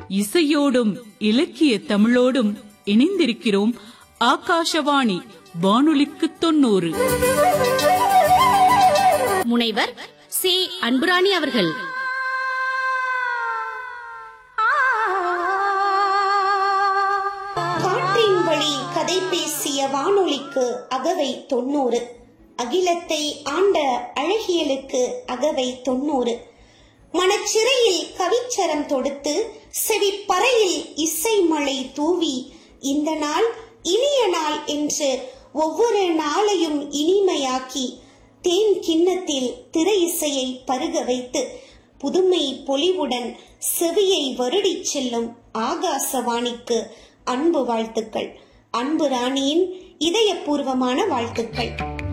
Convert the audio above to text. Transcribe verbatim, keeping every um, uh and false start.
இசையோடும் இலக்கிய தமிழோடும் இணைந்திருக்கிறோம். ஆகாஷவாணி வானொலிக்கு தொண்ணூறு. முனைவர் சி அன்புராணி அவர்கள். காற்றின் வழி கதை பேசிய வானொலிக்கு அகவை தொண்ணூறு. அகிலத்தை ஆண்ட அழகியலுக்கு அகவை தொண்ணூறு. மனச்சிறையில் கவிச்சரம் தொடுத்து செவிப்பறையில் இசை மழை தூவி இந்த நாள் இனிய நாள் என்று ஒவ்வொரு நாளையும் இனிமையாக்கி தேன் கிண்ணத்தில் திரை இசையை பருக வைத்து புதுமை பொலிவுடன் செவியை வருடி செல்லும் ஆகாசவாணிக்கு அன்பு வாழ்த்துக்கள். அன்பு ராணியின் இதயபூர்வமான வாழ்த்துக்கள்.